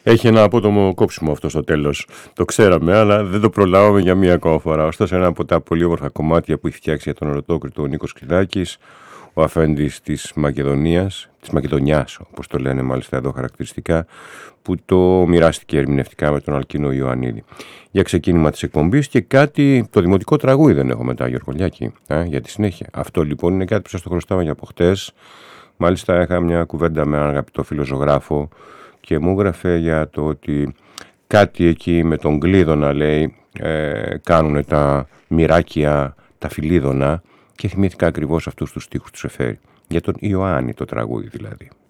Έχει ένα απότομο κόψιμο αυτό στο τέλος. Το ξέραμε, αλλά δεν το προλάβαμε για μία ακόμα φορά. Ωστόσο, ένα από τα πολύ όμορφα κομμάτια που έχει φτιάξει για τον Ερωτόκριτο ο Νίκος Κριδάκης, ο αφέντης της Μακεδονίας, της Μακεδονιάς, όπως το λένε μάλιστα εδώ χαρακτηριστικά, που το μοιράστηκε ερμηνευτικά με τον Αλκίνο Ιωαννίδη. Για ξεκίνημα της εκπομπής και κάτι, το δημοτικό τραγούδι δεν έχω μετά, Γιώργο Λιάκη, για τη συνέχεια. Αυτό λοιπόν είναι κάτι που σας το χρωστάμε για από χτες. Μάλιστα είχα μια κουβέντα με έναν αγαπητό φίλο ζωγράφο και μου έγραφε για το ότι κάτι εκεί με τον Κλείδωνα, λέει, κάνουν τα μοιράκια, τα Φιλίδωνα, και θυμήθηκα ακριβώς αυτούς τους στίχους του Σεφέρη. Για τον Ιωάννη το τραγούδι δηλαδή.